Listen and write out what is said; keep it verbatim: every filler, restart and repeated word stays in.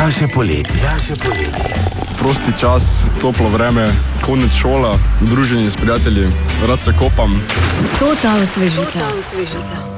Jaše poletje. Jaše poletje. Prosti čas, toplo vreme, konec šola, druženje s prijatelji, rad se kopam. To ta osvežitev.